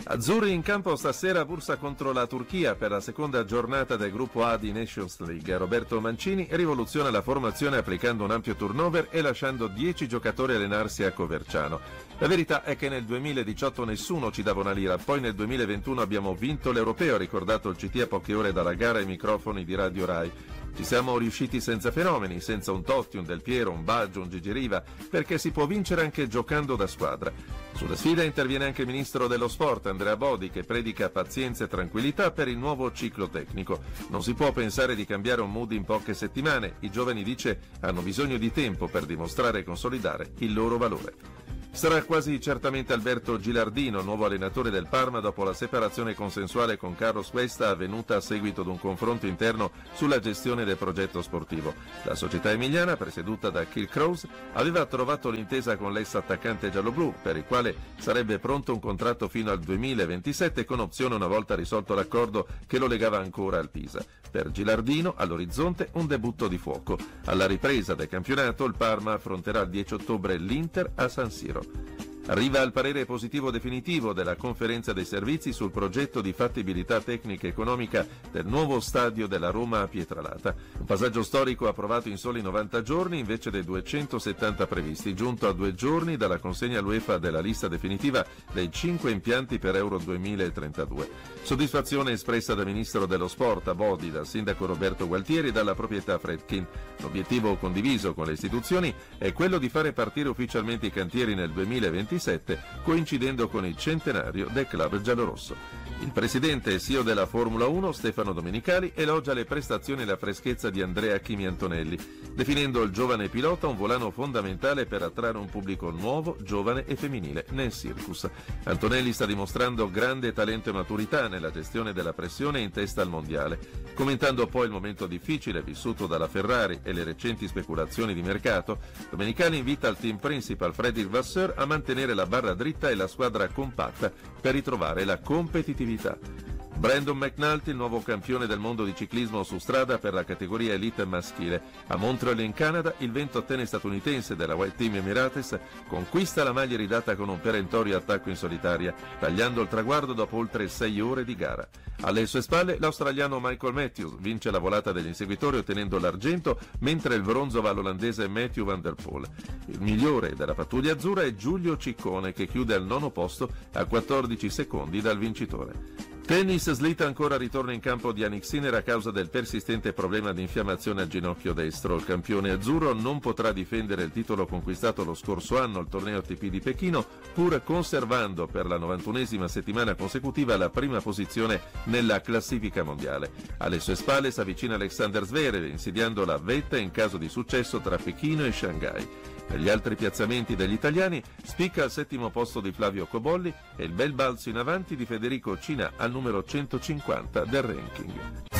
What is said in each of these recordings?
Azzurri in campo stasera Bursa contro la Turchia per la seconda giornata del gruppo A di Nations League. Roberto Mancini rivoluziona la formazione applicando un ampio turnover e lasciando 10 giocatori allenarsi a Coverciano. La verità è che nel 2018 nessuno ci dava una lira, poi nel 2021 abbiamo vinto l'Europeo, ha ricordato il CT a poche ore dalla gara ai microfoni di Radio Rai. Ci siamo riusciti senza fenomeni, senza un Totti, un Del Piero, un Baggio, un Gigi Riva, perché si può vincere anche giocando da squadra. Sulla sfida interviene anche il ministro dello sport, Andrea Bodi, che predica pazienza e tranquillità per il nuovo ciclo tecnico. Non si può pensare di cambiare un mood in poche settimane. I giovani, dice, hanno bisogno di tempo per dimostrare e consolidare il loro valore. Sarà quasi certamente Alberto Gilardino, nuovo allenatore del Parma, dopo la separazione consensuale con Carlos Cuesta avvenuta a seguito di un confronto interno sulla gestione del progetto sportivo. La società emiliana, presieduta da Kirk Kroos, aveva trovato l'intesa con l'ex attaccante gialloblu, per il quale sarebbe pronto un contratto fino al 2027 con opzione una volta risolto l'accordo che lo legava ancora al Pisa. Per Gilardino, all'orizzonte, un debutto di fuoco. Alla ripresa del campionato, il Parma affronterà il 10 ottobre l'Inter a San Siro. Arriva il parere positivo definitivo della conferenza dei servizi sul progetto di fattibilità tecnica e economica del nuovo stadio della Roma a Pietralata. Un passaggio storico approvato in soli 90 giorni invece dei 270 previsti, giunto a 2 giorni dalla consegna all'UEFA della lista definitiva dei 5 impianti per Euro 2032. Soddisfazione espressa dal ministro dello sport a Bodi, dal sindaco Roberto Gualtieri e dalla proprietà Fredkin. L'obiettivo condiviso con le istituzioni è quello di fare partire ufficialmente i cantieri nel 2027, coincidendo con il centenario del club giallorosso. Il presidente e CEO della Formula 1, Stefano Domenicali, elogia le prestazioni e la freschezza di Andrea Chimi Antonelli, definendo il giovane pilota un volano fondamentale per attrarre un pubblico nuovo, giovane e femminile nel circus. Antonelli sta dimostrando grande talento e maturità nella gestione della pressione in testa al mondiale. Commentando poi il momento difficile vissuto dalla Ferrari e le recenti speculazioni di mercato, Domenicali invita il team principal Frédéric Vasseur a mantenere la barra dritta e la squadra compatta per ritrovare la competitività. Brandon McNulty, il nuovo campione del mondo di ciclismo su strada per la categoria elite maschile. A Montreal in Canada, il 28enne statunitense della White Team Emirates conquista la maglia ridata con un perentorio attacco in solitaria, tagliando il traguardo dopo oltre 6 ore di gara. Alle sue spalle l'australiano Michael Matthews vince la volata degli inseguitori ottenendo l'argento, mentre il bronzo va all'olandese Matthew van der Poel. Il migliore della pattuglia azzurra è Giulio Ciccone, che chiude al 9° posto a 14 secondi dal vincitore. Tennis, slitta ancora ritorno in campo di Jannik Sinner a causa del persistente problema di infiammazione al ginocchio destro. Il campione azzurro non potrà difendere il titolo conquistato lo scorso anno al torneo ATP di Pechino, pur conservando per la 91esima settimana consecutiva la prima posizione nella classifica mondiale. Alle sue spalle si avvicina Alexander Zverev, insidiando la vetta in caso di successo tra Pechino e Shanghai. Negli altri piazzamenti degli italiani spicca al 7° posto di Flavio Cobolli e il bel balzo in avanti di Federico Cina al numero 150 del ranking.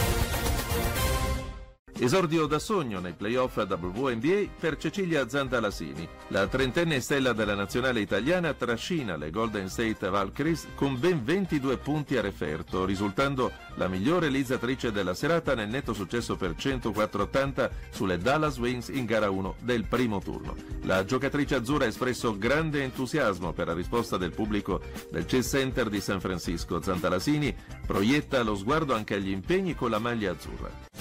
Esordio da sogno nei playoff WNBA per Cecilia Zandalasini. La trentenne stella della nazionale italiana trascina le Golden State Valkyries con ben 22 punti a referto, risultando la migliore realizzatrice della serata nel netto successo per 104-80 sulle Dallas Wings in gara 1 del primo turno. La giocatrice azzurra ha espresso grande entusiasmo per la risposta del pubblico del Chase Center di San Francisco. Zandalasini proietta lo sguardo anche agli impegni con la maglia azzurra.